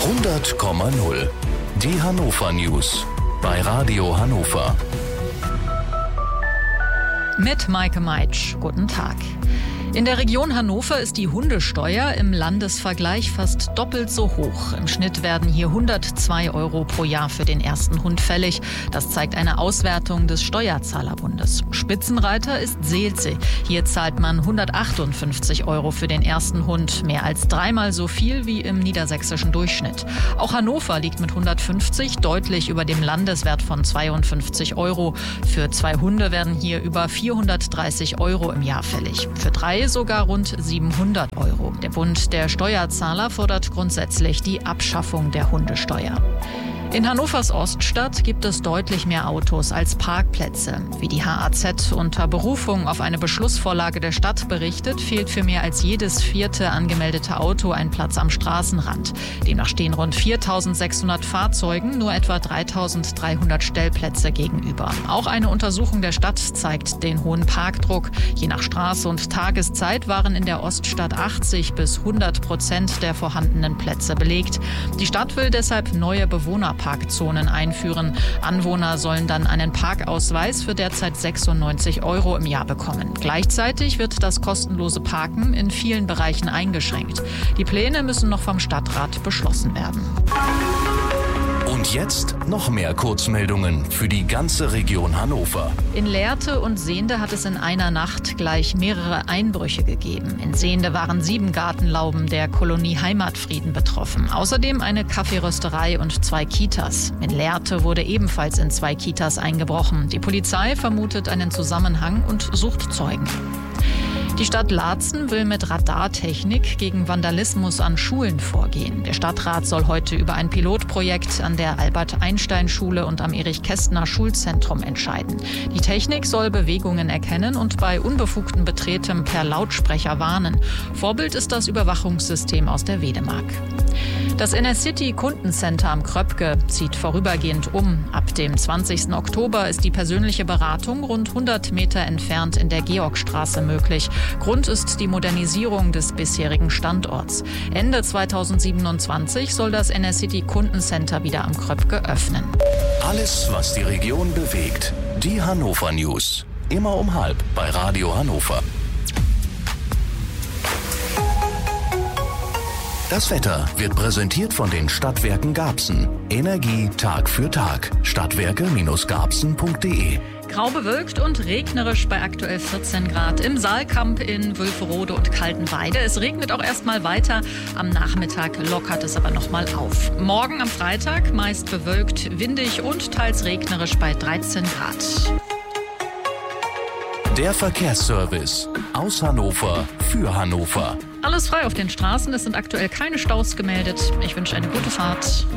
100,0. Die Hannover News bei Radio Hannover. Mit Maike Meitsch. Guten Tag. In der Region Hannover ist die Hundesteuer im Landesvergleich fast doppelt so hoch. Im Schnitt werden hier 102 € pro Jahr für den ersten Hund fällig. Das zeigt eine Auswertung des Steuerzahlerbundes. Spitzenreiter ist Seelze. Hier zahlt man 158 € für den ersten Hund, mehr als dreimal so viel wie im niedersächsischen Durchschnitt. Auch Hannover liegt mit 150 deutlich über dem Landeswert von 52 €. Für 2 Hunde werden hier über 430 € im Jahr fällig. Für 3 sogar rund 700 €. Der Bund der Steuerzahler fordert grundsätzlich die Abschaffung der Hundesteuer. In Hannovers Oststadt gibt es deutlich mehr Autos als Parkplätze. Wie die HAZ unter Berufung auf eine Beschlussvorlage der Stadt berichtet, fehlt für mehr als jedes 4. angemeldete Auto ein Platz am Straßenrand. Demnach stehen rund 4.600 Fahrzeugen nur etwa 3.300 Stellplätze gegenüber. Auch eine Untersuchung der Stadt zeigt den hohen Parkdruck. Je nach Straße und Tageszeit waren in der Oststadt 80% bis 100% der vorhandenen Plätze belegt. Die Stadt will deshalb neue Bewohnerparkzonen einführen. Anwohner sollen dann einen Parkausweis für derzeit 96 € im Jahr bekommen. Gleichzeitig wird das kostenlose Parken in vielen Bereichen eingeschränkt. Die Pläne müssen noch vom Stadtrat beschlossen werden. Und jetzt noch mehr Kurzmeldungen für die ganze Region Hannover. In Lehrte und Sehnde hat es in einer Nacht gleich mehrere Einbrüche gegeben. In Sehnde waren 7 Gartenlauben der Kolonie Heimatfrieden betroffen. Außerdem eine Kaffeerösterei und 2 Kitas. In Lehrte wurde ebenfalls in 2 Kitas eingebrochen. Die Polizei vermutet einen Zusammenhang und sucht Zeugen. Die Stadt Laatzen will mit Radartechnik gegen Vandalismus an Schulen vorgehen. Der Stadtrat soll heute über ein Pilotprojekt an der Albert-Einstein-Schule und am Erich-Kästner-Schulzentrum entscheiden. Die Technik soll Bewegungen erkennen und bei unbefugtem Betreten per Lautsprecher warnen. Vorbild ist das Überwachungssystem aus der Wedemark. Das Inner-City Kundencenter am Kröpke zieht vorübergehend um. Ab dem 20. Oktober ist die persönliche Beratung rund 100 Meter entfernt in der Georgstraße möglich. Grund ist die Modernisierung des bisherigen Standorts. Ende 2027 soll das Inner-City Kundencenter wieder am Kröpke öffnen. Alles, was die Region bewegt. Die Hannover News. Immer um 12:30 bei Radio Hannover. Das Wetter wird präsentiert von den Stadtwerken Garbsen. Energie Tag für Tag. Stadtwerke-garbsen.de. Grau bewölkt und regnerisch bei aktuell 14 Grad im Saalkamp in Wülferode und Kaltenweide. Es regnet auch erstmal weiter. Am Nachmittag lockert es aber nochmal auf. Morgen am Freitag meist bewölkt, windig und teils regnerisch bei 13 Grad. Der Verkehrsservice aus Hannover für Hannover. Alles frei auf den Straßen. Es sind aktuell keine Staus gemeldet. Ich wünsche eine gute Fahrt.